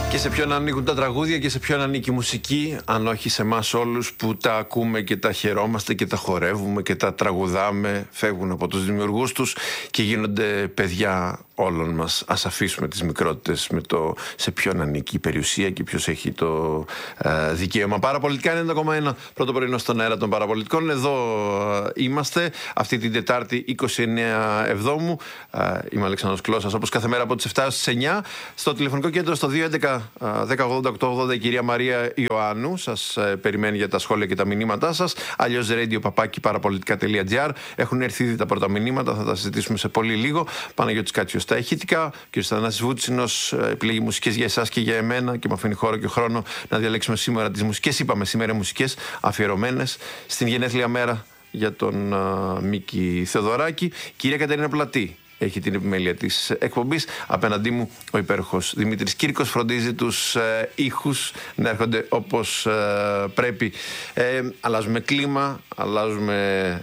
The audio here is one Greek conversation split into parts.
Και σε ποιον ανήκουν τα τραγούδια και σε ποιον ανήκει η μουσική, αν όχι σε εμάς όλους που τα ακούμε και τα χαιρόμαστε και τα χορεύουμε και τα τραγουδάμε, φεύγουν από τους δημιουργούς τους και γίνονται παιδιά όλων μας. Ας αφήσουμε τις μικρότητες με το σε ποιον ανήκει η περιουσία και ποιος έχει το δικαίωμα. Παραπολιτικά 90,1 πρώτο πρωινό στον αέρα των Παραπολιτικών. Εδώ είμαστε αυτή την Τετάρτη 29 Εβδόμου. Είμαι ο Αλέξανδρος Κλώσσας, όπως κάθε μέρα από τις 7 στις 9. Στο τηλεφωνικό κέντρο στο 211-1080-880 η κυρία Μαρία Ιωάννου σας περιμένει για τα σχόλια και τα μηνύματά σας. Αλλιώς radio@parapolitica.gr. Έχουν έρθει ήδη τα πρώτα μηνύματα, θα τα συζητήσουμε σε πολύ λίγο. Παναγιώτης Κάτσιος στα ηχητικά, κ. Θανάσης Βούτσινος επιλέγει μουσικές για εσάς και για εμένα και μου αφήνει χώρο και χρόνο να διαλέξουμε σήμερα τις μουσικές. Είπαμε σήμερα μουσικές αφιερωμένες στην γενέθλια μέρα για τον Μίκη Θεοδωράκη. Κυρία Κατερίνα Πλατή έχει την επιμέλεια της εκπομπής. Απέναντί μου ο υπέροχος Δημήτρης Κύρκος φροντίζει τους ήχους να έρχονται όπως πρέπει. Αλλάζουμε κλίμα, αλλάζουμε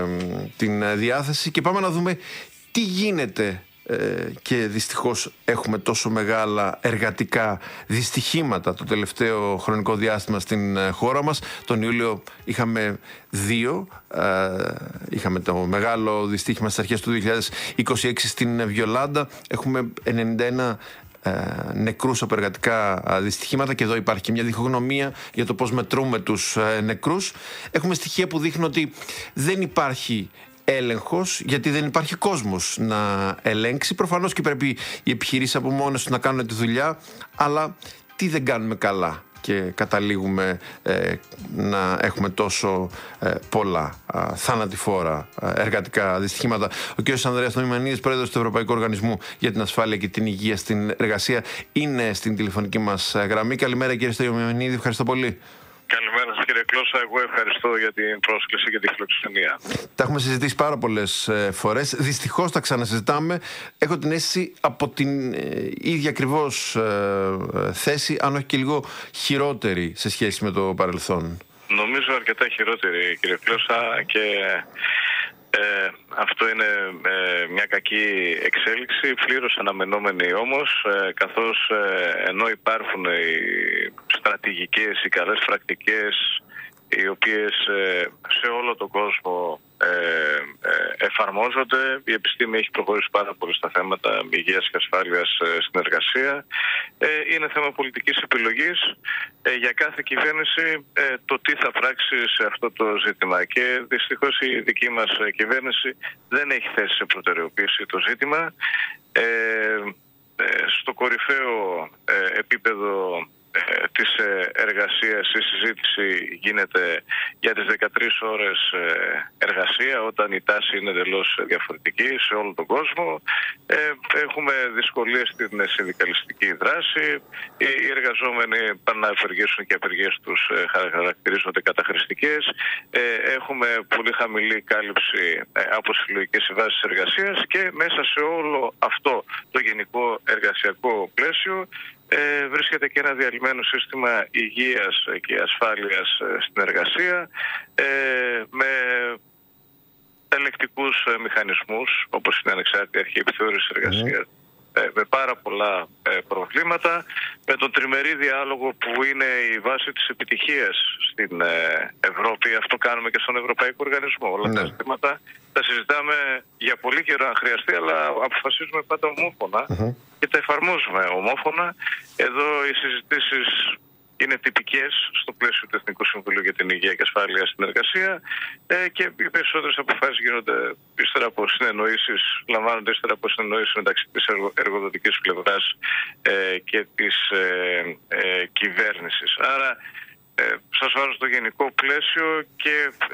την διάθεση και πάμε να δούμε τι γίνεται. Και δυστυχώς έχουμε τόσο μεγάλα εργατικά δυστυχήματα το τελευταίο χρονικό διάστημα στην χώρα μας. Τον Ιούλιο είχαμε 2. Είχαμε το μεγάλο δυστύχημα στις αρχές του 2026 στην Βιολάντα. Έχουμε 91 νεκρούς από εργατικά δυστυχήματα και εδώ υπάρχει και μια διχογνωμία για το πώς μετρούμε τους νεκρούς. Έχουμε στοιχεία που δείχνουν ότι δεν υπάρχει έλεγχος, γιατί δεν υπάρχει κόσμος να ελέγξει. Προφανώς και πρέπει οι επιχειρήσεις από μόνες τους να κάνουν τη δουλειά, αλλά τι δεν κάνουμε καλά και καταλήγουμε να έχουμε τόσο πολλά θανατηφόρα εργατικά δυστυχήματα. Ο κ. Ανδρέας Νομιμανίδης, πρόεδρος του Ευρωπαϊκού Οργανισμού για την Ασφάλεια και την Υγεία στην Εργασία, είναι στην τηλεφωνική μας γραμμή. Καλημέρα κ. Νομιμανίδη, ευχαριστώ πολύ. Καλημέρα σας κύριε Κλώσσα, εγώ ευχαριστώ για την πρόσκληση και τη φιλοξενία. Τα έχουμε συζητήσει πάρα πολλές φορές, δυστυχώς τα ξανασυζητάμε. Έχω την αίσθηση από την ίδια ακριβώς θέση, αν όχι και λίγο χειρότερη σε σχέση με το παρελθόν. Νομίζω αρκετά χειρότερη κύριε Κλώσσα και αυτό είναι μια κακή εξέλιξη, πλήρως αναμενόμενη όμως, καθώς ενώ υπάρχουν οι στρατηγικές, οι καλές πρακτικές, οι οποίες σε όλο τον κόσμο εφαρμόζονται. Η επιστήμη έχει προχωρήσει πάρα πολύ στα θέματα υγείας και ασφάλειας στην εργασία. Είναι θέμα πολιτικής επιλογής για κάθε κυβέρνηση το τι θα πράξει σε αυτό το ζήτημα. Και δυστυχώς η δική μας κυβέρνηση δεν έχει θέσει σε προτεραιοποίηση το ζήτημα. Στο κορυφαίο επίπεδο της εργασίας η συζήτηση γίνεται για τις 13 ώρες εργασία, όταν η τάση είναι εντελώς διαφορετική σε όλο τον κόσμο. Έχουμε δυσκολίες στην συνδικαλιστική δράση. Οι εργαζόμενοι πάνε να απεργήσουν και οι απεργίες τους χαρακτηρίζονται καταχρηστικές. Έχουμε πολύ χαμηλή κάλυψη από συλλογικές συμβάσεις εργασίας και μέσα σε όλο αυτό το γενικό εργασιακό πλαίσιο βρίσκεται και ένα διαλυμένο σύστημα υγείας και ασφάλειας στην εργασία με ελεκτικούς μηχανισμούς όπως είναι ανεξάρτητη αρχή επιθεώρησης εργασίας με πάρα πολλά προβλήματα, με τον τριμερή διάλογο που είναι η βάση της επιτυχίας στην Ευρώπη. Αυτό κάνουμε και στον Ευρωπαϊκό Οργανισμό. Όλα τα ζητήματα τα συζητάμε για πολύ καιρό αν χρειαστεί, αλλά αποφασίζουμε πάντα ομόφωνα και τα εφαρμόζουμε ομόφωνα. Εδώ οι συζητήσεις είναι τυπικές στο πλαίσιο του Εθνικού Συμβουλίου για την Υγεία και Ασφάλεια στην Εργασία και οι περισσότερες αποφάσεις γίνονται ύστερα από συνεννοήσεις, λαμβάνονται ύστερα από συνεννοήσεις μεταξύ της εργοδοτικής πλευράς και της κυβέρνησης. Άρα σας βάζω στο γενικό πλαίσιο και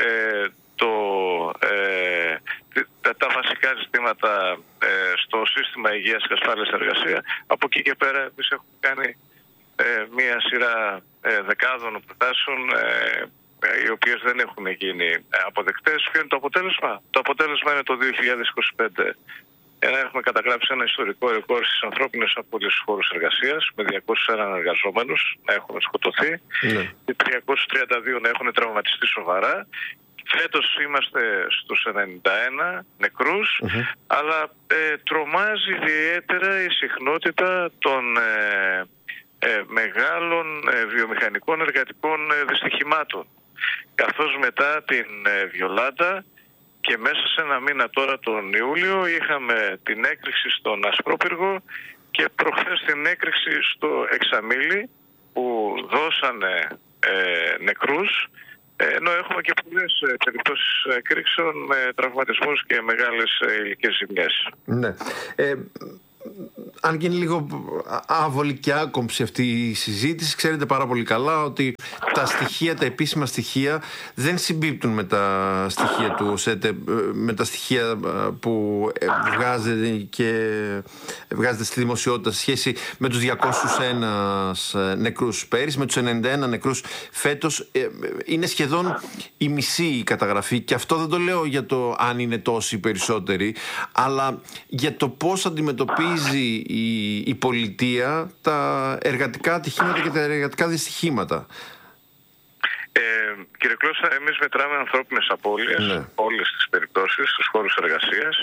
τα βασικά ζητήματα στο σύστημα υγείας και ασφάλειας στην εργασία. Από εκεί και πέρα εμείς έχουμε κάνει μία σειρά δεκάδων προτάσεων οι οποίες δεν έχουν γίνει αποδεκτές. Ποιο είναι το αποτέλεσμα? Το αποτέλεσμα είναι το 2025. Έχουμε καταγράψει ένα ιστορικό ρεκόρ στις ανθρώπινες απώλειες στους χώρους εργασίας, με 201 εργαζόμενους να έχουν σκοτωθεί και 332 να έχουν τραυματιστεί σοβαρά. Φέτος είμαστε στους 91 νεκρούς, αλλά τρομάζει ιδιαίτερα η συχνότητα των μεγάλων βιομηχανικών εργατικών δυστυχημάτων. Καθώς μετά την Βιολάντα και μέσα σε ένα μήνα τώρα τον Ιούλιο είχαμε την έκρηξη στον Ασπρόπυργο και προχθές την έκρηξη στο Εξαμήλι που δώσανε νεκρούς, ενώ έχουμε και πολλές περιπτώσεις εκρήξεων με τραυματισμούς και μεγάλες υλικές ζημιές. Ναι. Αν γίνει λίγο άβολη και άκομψη αυτή η συζήτηση, ξέρετε πάρα πολύ καλά ότι τα στοιχεία, τα επίσημα στοιχεία δεν συμπίπτουν με τα στοιχεία του ΟΣΕΤΕ, με τα στοιχεία που βγάζεται στη δημοσιότητα σε σχέση με τους 201 νεκρούς πέρυσι, με τους 91 νεκρούς φέτος. Είναι σχεδόν η μισή η καταγραφή, και αυτό δεν το λέω για το αν είναι τόσοι οι περισσότεροι, αλλά για το πώς αντιμετωπίζει η πολιτεία τα εργατικά ατυχήματα και τα εργατικά δυστυχήματα. Κύριε Κλώσσα, εμείς μετράμε ανθρώπινες απώλειες, όλες τις περιπτώσεις, στους χώρους εργασίας.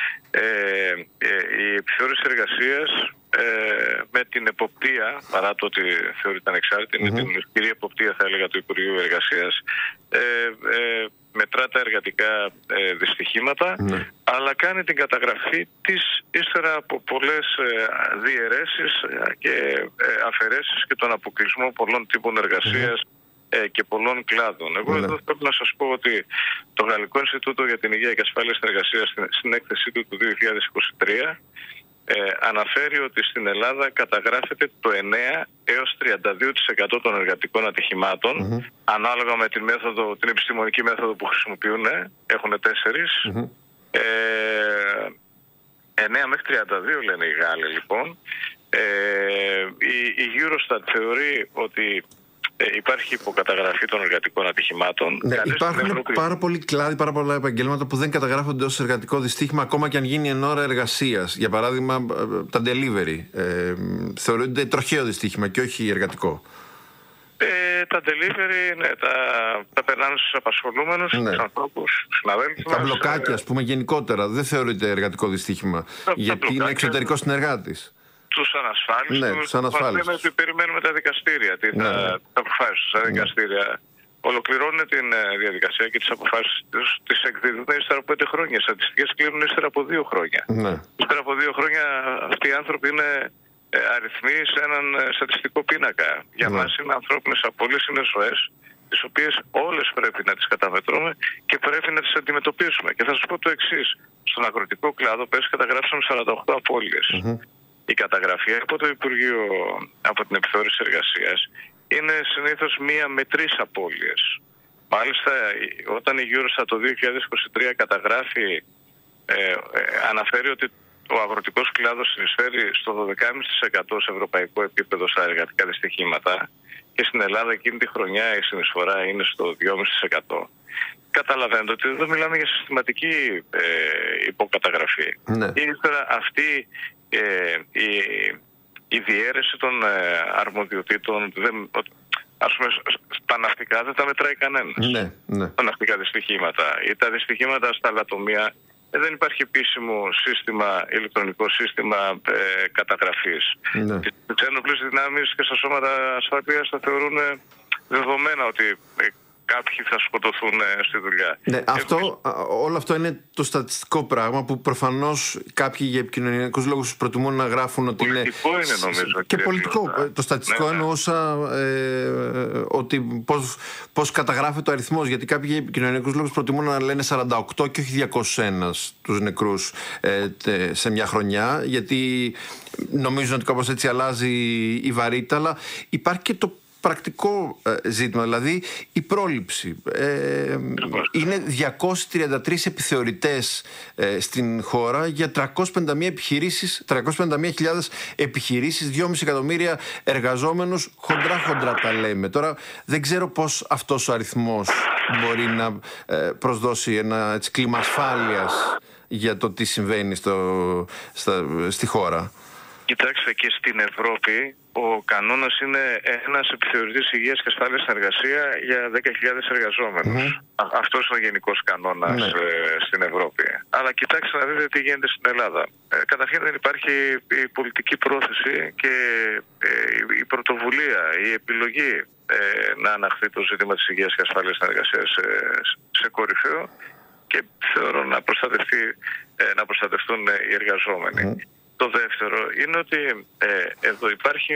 Η επιθεώρηση εργασίας με την εποπτεία, παρά το ότι θεωρείται ανεξάρτητη, με την ισχυρή εποπτεία, θα έλεγα, του Υπουργείου Εργασίας, μετρά τα εργατικά δυστυχήματα, αλλά κάνει την καταγραφή της ύστερα από πολλές διαιρέσεις και αφαιρέσεις και τον αποκλεισμό πολλών τύπων εργασίας και πολλών κλάδων. Εγώ εδώ πρέπει να σας πω ότι το Γαλλικό Ινστιτούτο για την Υγεία και Ασφάλεια στην Εργασία στην έκθεσή του 2023 αναφέρει ότι στην Ελλάδα καταγράφεται το 9 έως 32% των εργατικών ατυχημάτων, ανάλογα με την επιστημονική μέθοδο που χρησιμοποιούν, έχουν 4. 9 μέχρι 32 λένε οι Γάλλοι, λοιπόν. Η Eurostat θεωρεί ότι υπάρχει υποκαταγραφή των εργατικών ατυχημάτων. Υπάρχουν πάρα πολλοί κλάδοι, πάρα πολλά επαγγέλματα που δεν καταγράφονται ως εργατικό δυστύχημα, ακόμα και αν γίνει εν ώρα εργασίας. Για παράδειγμα, τα delivery θεωρούνται τροχαίο δυστύχημα και όχι εργατικό. Τα delivery, τα περνάνε στους απασχολούμενους, στους ανθρώπους, στους συναδέλφους. Τα μπλοκάκια, ας πούμε, γενικότερα δεν θεωρείται εργατικό δυστύχημα, γιατί είναι εξωτερικός συνεργάτης. Τους ανασφάλιστους. Λέμε ότι περιμένουμε τα δικαστήρια, τα αποφάσεις στα δικαστήρια. Ολοκληρώνουν την διαδικασία και τις αποφάσεις τις εκδίδουν ύστερα από 5 χρόνια. Οι στατιστικές κλείνουν ύστερα από 2 χρόνια. Ύστερα από 2 χρόνια αυτοί οι άνθρωποι είναι αριθμοί σε έναν στατιστικό πίνακα. Για μας είναι ανθρώπινες απώλειες, είναι ζωές, τις οποίες όλες πρέπει να τις καταμετρούμε και πρέπει να τις αντιμετωπίσουμε. Και θα σας πω το εξής. Στον αγροτικό κλάδο πέρσι καταγράψαμε 48 απώλειες. Η καταγραφή από το Υπουργείο, από την επιθεώρηση εργασίας, είναι συνήθως 1 με 3 απώλειες. Μάλιστα, όταν η Eurostat το 2023 καταγράφει, αναφέρει ότι ο αγροτικός κλάδος συνεισφέρει στο 12,5% σε ευρωπαϊκό επίπεδο στα εργατικά δυστυχήματα και στην Ελλάδα εκείνη τη χρονιά η συνεισφορά είναι στο 2,5%. Καταλαβαίνετε ότι εδώ μιλάμε για συστηματική υποκαταγραφή. Ύστερα αυτή η διαίρεση των αρμοδιοτήτων, ας πούμε, στα ναυτικά δεν τα μετράει κανένας. Τα ναυτικά δυστυχήματα ή τα δυστυχήματα στα λατομεία, δεν υπάρχει επίσημο σύστημα, ηλεκτρονικό σύστημα καταγραφής. Τις ένοπλες δυνάμεις και στα σώματα ασφαλείας θα θεωρούν δεδομένα ότι κάποιοι θα σκοτωθούν στη δουλειά. Όλο αυτό είναι το στατιστικό πράγμα που προφανώς κάποιοι για επικοινωνιακούς λόγους προτιμούν να γράφουν ότι πολιτικό είναι νομίζω. Και πολιτικό. Το στατιστικό εννοούσα ότι πώς καταγράφεται ο αριθμός. Γιατί κάποιοι για επικοινωνιακούς λόγους προτιμούν να λένε 48 και όχι 201 τους νεκρούς σε μια χρονιά, γιατί νομίζουν ότι κάπως έτσι αλλάζει η βαρύτητα. Αλλά υπάρχει και το πρακτικό ζήτημα, δηλαδή η πρόληψη. Είναι 233 επιθεωρητές στην χώρα για 351.000 επιχειρήσεις, 2,5 εκατομμύρια εργαζόμενους, χοντρά τα λέμε. Τώρα δεν ξέρω πώς αυτός ο αριθμός μπορεί να προσδώσει ένα κλίμα ασφάλειας για το τι συμβαίνει στη χώρα. Κοιτάξτε, και στην Ευρώπη ο κανόνας είναι ένας επιθεωρητής υγείας και ασφάλειας στην εργασία για 10.000 εργαζόμενους. Αυτός είναι ο γενικός κανόνας στην Ευρώπη. Αλλά κοιτάξτε να δείτε τι γίνεται στην Ελλάδα. Καταρχήν δεν υπάρχει η πολιτική πρόθεση και η πρωτοβουλία, η επιλογή να αναχθεί το ζήτημα της υγείας και ασφάλειας στην εργασία σε κορυφαίο και θεωρώ να προστατευτούν οι εργαζόμενοι. Το δεύτερο είναι ότι εδώ υπάρχει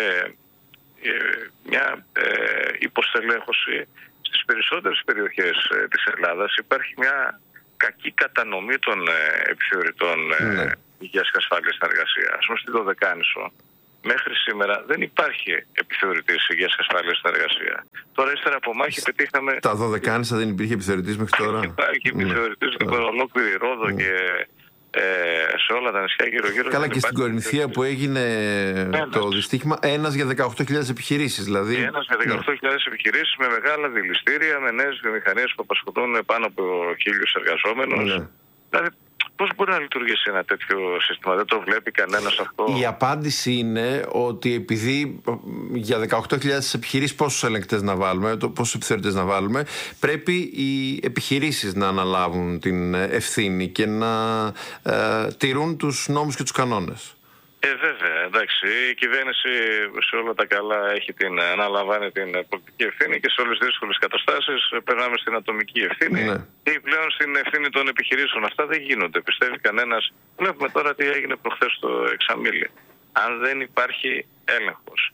μια υποστελέχωση στις περισσότερες περιοχές της Ελλάδας. Υπάρχει μια κακή κατανομή των επιθεωρητών υγείας και ασφάλειας στην εργασία. Ας πούμε στη Δωδεκάνησο μέχρι σήμερα δεν υπάρχει επιθεωρητής υγείας και ασφάλειας στην εργασία. Τώρα ύστερα από μάχη πετύχαμε... Τα Δωδεκάνησα δεν υπήρχε επιθεωρητής μέχρι τώρα. Υπάρχει επιθεωρητής ολόκληρη Ρόδο και σε όλα τα νησιά γύρω-γύρω. Καλά, και στην Κορινθία που έγινε το δυστύχημα, ένας για 18.000 επιχειρήσεις. Δηλαδή... Ένας για 18.000 επιχειρήσεις με μεγάλα δηληστήρια, με νέες βιομηχανίες που απασχολούν πάνω από 1.000 εργαζόμενους. Δηλαδή, πώς μπορεί να λειτουργήσει ένα τέτοιο σύστημα, δεν το βλέπει κανένας αυτό? Η απάντηση είναι ότι επειδή για 18.000 επιχειρήσεις πόσους ελεγκτές να βάλουμε, πόσους επιθεωρητές να βάλουμε, πρέπει οι επιχειρήσεις να αναλάβουν την ευθύνη και να τηρούν τους νόμους και τους κανόνες. Βέβαια, εντάξει. Η κυβέρνηση σε όλα τα καλά αναλαμβάνει την πολιτική ευθύνη και σε όλες τις δύσκολες καταστάσεις περνάμε στην ατομική ευθύνη ή πλέον στην ευθύνη των επιχειρήσεων. Αυτά δεν γίνονται. Πιστεύει κανένας? Βλέπουμε τώρα τι έγινε προχθές στο Εξαμίλη. Αν δεν υπάρχει έλεγχος,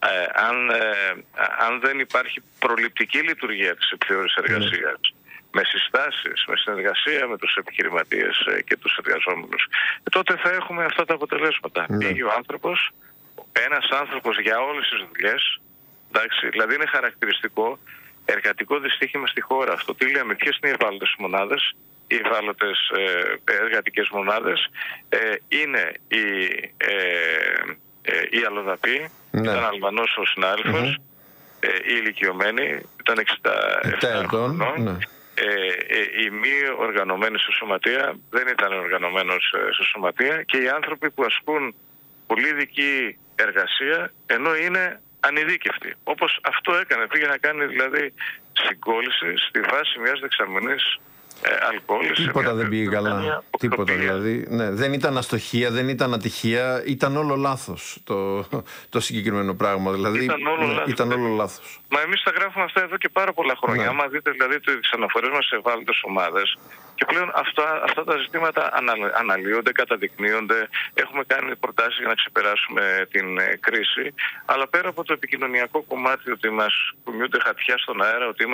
αν δεν υπάρχει προληπτική λειτουργία της επιθεώρησης εργασίας, με συστάσεις, με συνεργασία με τους επιχειρηματίες και τους εργαζόμενους, τότε θα έχουμε αυτά τα αποτελέσματα. Πήγε ο άνθρωπος, ένας άνθρωπος για όλες τις δουλειές, εντάξει, δηλαδή είναι χαρακτηριστικό εργατικό δυστύχημα στη χώρα αυτό. Τι λέμε, ποιες είναι οι ευάλωτες μονάδες? Οι ευάλωτες εργατικές μονάδες είναι οι αλλοδαποί, ήταν Αλβανός ο συνάδελφος, οι ηλικιωμένοι, ήταν 67 χρονών. Οι μη οργανωμένοι σε σωματεία, δεν ήταν οργανωμένος σε σωματεία, και οι άνθρωποι που ασκούν πολύ ειδική εργασία ενώ είναι ανειδίκευτοι. Όπως αυτό έκανε, πήγε να κάνει δηλαδή συγκόλληση στη βάση μιας δεξαμενής αλκοόλης. Τίποτα δεν πήγε καλά. Τίποτα δηλαδή. Ναι, δεν ήταν αστοχία, δεν ήταν ατυχία, ήταν όλο λάθος το συγκεκριμένο πράγμα. Δηλαδή ήταν όλο λάθος. Μα εμείς τα γράφουμε αυτά εδώ και πάρα πολλά χρόνια. Άμα δείτε δηλαδή τις αναφορές μας σε ευάλωτες ομάδες, και πλέον αυτά τα ζητήματα αναλύονται, καταδεικνύονται. Έχουμε κάνει προτάσεις για να ξεπεράσουμε την κρίση. Αλλά πέρα από το επικοινωνιακό κομμάτι, ότι μας κουνιούνται χαρτιά στον αέρα, ότι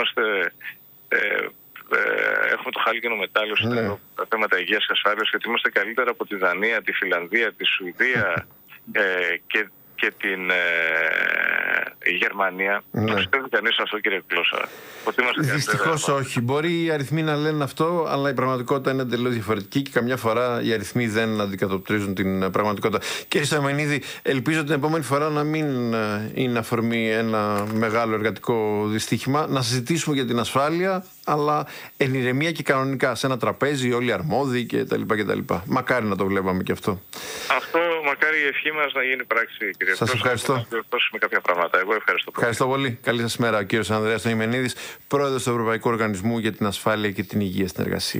έχουμε το χάλκινο μετάλλιο στα θέματα υγείας και ασφάλειας, γιατί είμαστε καλύτερα από τη Δανία, τη Φιλανδία, τη Σουηδία και την Γερμανία. Το πιστεύει κανείς αυτό, κύριε Γλώσσα? Δυστυχώς όχι. Μπορεί οι αριθμοί να λένε αυτό, αλλά η πραγματικότητα είναι εντελώς διαφορετική και καμιά φορά οι αριθμοί δεν αντικατοπτρίζουν την πραγματικότητα. Κύριε Σταμενίδη, ελπίζω την επόμενη φορά να μην είναι αφορμή ένα μεγάλο εργατικό δυστύχημα, να συζητήσουμε για την ασφάλεια, αλλά εν ηρεμία και κανονικά, σε ένα τραπέζι, όλοι αρμόδιοι κτλ. Μακάρι να το βλέπαμε και αυτό. Αυτό, μακάρι η ευχή μας να γίνει πράξη, κύριε. Σας ευχαριστώ. Να διορθώσουμε κάποια πράγματα. Εγώ ευχαριστώ πολύ. Καλή σας μέρα. Ο κύριος Ανδρέας Σταμενίδης, πρόεδρος του Ευρωπαϊκού Οργανισμού για την Ασφάλεια και την Υγεία στην Εργασία.